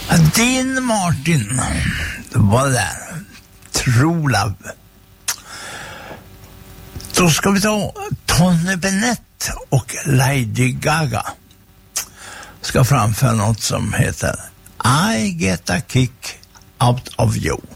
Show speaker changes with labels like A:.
A: Dean Martin var där. True Love. Då ska vi ta Tony Bennett och Lady Gaga. Ska framföra något som heter I Get a Kick Out of You.